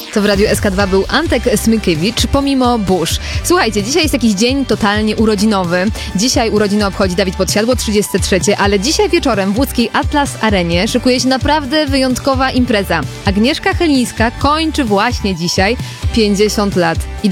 To w Radiu SK2 był Antek Smykiewicz, pomimo burz. Słuchajcie, dzisiaj jest jakiś dzień totalnie urodzinowy. Dzisiaj urodziny obchodzi Dawid Podsiadło, 33, ale dzisiaj wieczorem w łódzkiej Atlas Arenie szykuje się naprawdę wyjątkowa impreza. Agnieszka Chylińska kończy właśnie dzisiaj 50 lat. I